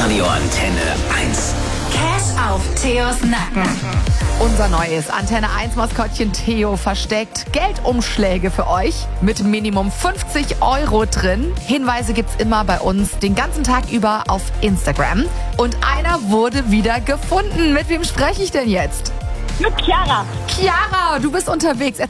Radio Antenne 1. Cash auf Theos Nacken. Unser neues Antenne 1 Maskottchen Theo versteckt Geldumschläge für euch mit Minimum 50 € drin. Hinweise gibt's immer bei uns den ganzen Tag über auf Instagram. Und einer wurde wieder gefunden. Mit wem spreche ich denn jetzt? Mit Chiara. Chiara, du bist unterwegs.